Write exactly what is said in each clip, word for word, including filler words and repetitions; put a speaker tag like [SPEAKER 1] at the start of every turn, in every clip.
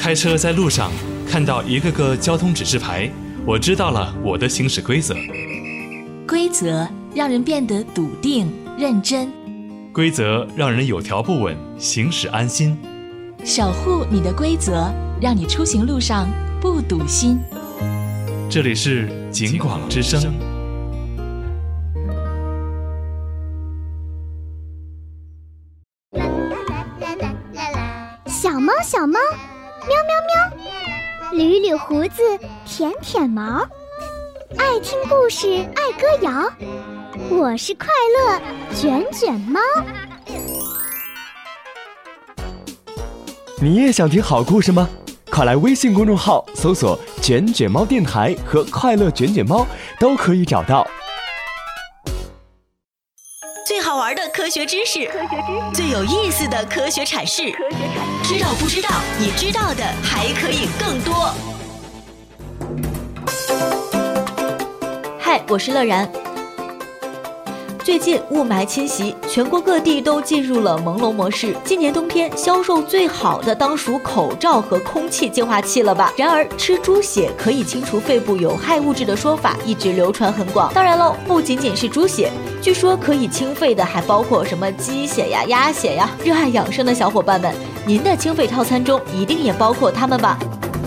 [SPEAKER 1] 开车在路上看到一个个交通指示牌，我知道了我的行驶规则。
[SPEAKER 2] 规则让人变得笃定认真，
[SPEAKER 1] 规则让人有条不紊，行驶安心。
[SPEAKER 2] 守护你的规则，让你出行路上不堵心。
[SPEAKER 1] 这里是警广之声。
[SPEAKER 3] 小猫小猫，喵喵喵，捋捋胡子，舔舔毛，爱听故事，爱歌谣。我是快乐卷卷猫。
[SPEAKER 4] 你也想听好故事吗？快来微信公众号搜索卷卷猫电台和快乐卷卷猫，都可以找到。
[SPEAKER 5] 最好玩的科学知识，最有意思的科学阐释，知道不知道？你知道的还可以更多。
[SPEAKER 6] 嗨，我是乐然。最近雾霾侵袭，全国各地都进入了朦胧模式。今年冬天销售最好的当属口罩和空气净化器了吧？然而，吃猪血可以清除肺部有害物质的说法一直流传很广。当然喽，不仅仅是猪血，据说可以清肺的还包括什么鸡血呀、鸭血呀。热爱养生的小伙伴们，您的清肺套餐中一定也包括它们吧？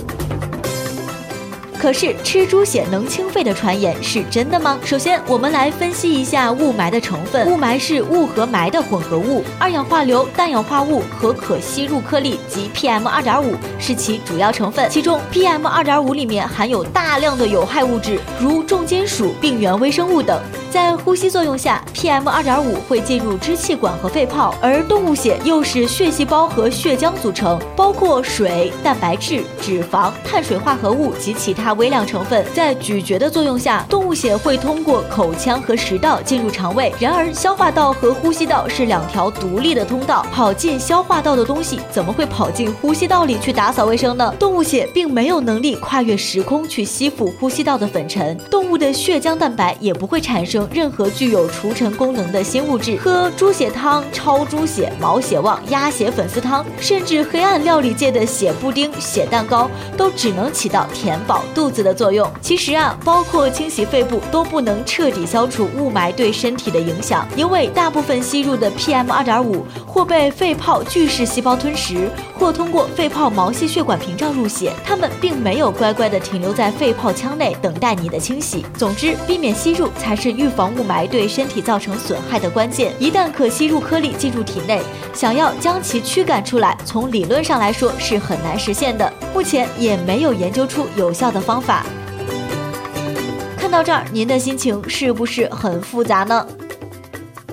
[SPEAKER 6] 可是吃猪血能清肺的传言是真的吗？首先，我们来分析一下雾霾的成分。雾霾是雾和霾的混合物，二氧化硫、氮氧化物和可吸入颗粒及 P M 二点五 是其主要成分。其中 P M 二点五 里面含有大量的有害物质，如重金属、病原微生物等。在呼吸作用下 ，P M 二点五 会进入支气管和肺泡，而动物血又是血细胞和血浆组成，包括水、蛋白质、脂肪、碳水化合物及其他微量成分。在咀嚼的作用下，动物血会通过口腔和食道进入肠胃。然而，消化道和呼吸道是两条独立的通道，跑进消化道的东西怎么会跑进呼吸道里去打扫卫生呢？动物血并没有能力跨越时空去吸附呼吸道的粉尘，动物的血浆蛋白也不会产生任何具有除尘功能的新物质。喝猪血汤、超猪血、毛血旺、鸭血粉丝汤，甚至黑暗料理界的血布丁、血蛋糕，都只能起到填饱肚子的作用。其实啊，包括清洗肺部都不能彻底消除雾霾对身体的影响，因为大部分吸入的 P M 二点五 或被肺泡巨噬细胞吞食，或通过肺泡毛细血管屏障入血，它们并没有乖乖地停留在肺泡腔内等待你的清洗。总之，避免吸入才是预防雾霾对身体造成损害的关键。一旦可吸入颗粒进入体内，想要将其驱赶出来，从理论上来说是很难实现的，目前也没有研究出有效的方法。看到这儿，您的心情是不是很复杂呢？